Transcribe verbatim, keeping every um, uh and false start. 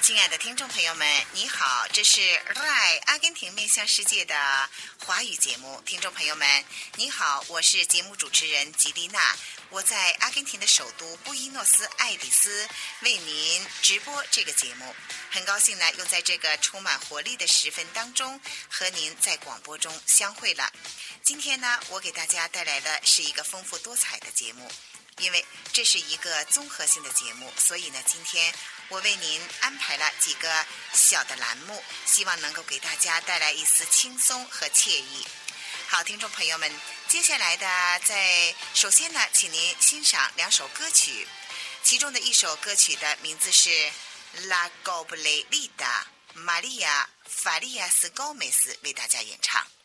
亲爱的听众朋友们，你好，这是 R A I 阿根廷面向世界的华语节目。听众朋友们，你好，我是节目主持人吉丽娜，我在阿根廷的首都布宜诺斯艾利斯为您直播这个节目。很高兴呢，又在这个充满活力的时分当中和您在广播中相会了。今天呢，我给大家带来的是一个丰富多彩的节目。因为这是一个综合性的节目，所以呢，今天我为您安排了几个小的栏目，希望能够给大家带来一丝轻松和惬意。好，听众朋友们，接下来的在首先呢，请您欣赏两首歌曲，其中的一首歌曲的名字是 La Gobelita Maria Farias Gomez 为大家演唱。